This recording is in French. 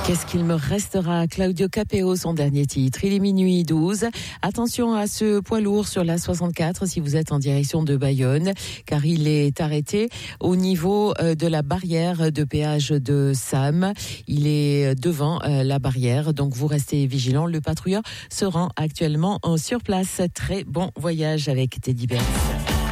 Qu'est-ce qu'il me restera? Claudio Capéo, son dernier titre. Il est minuit 12. Attention à ce poids lourd sur la 64 si vous êtes en direction de Bayonne, car il est arrêté au niveau de la barrière de péage de Sam. Il est devant la barrière, donc vous restez vigilants. Le patrouilleur se rend actuellement sur place. Très bon voyage avec Teddy Bears.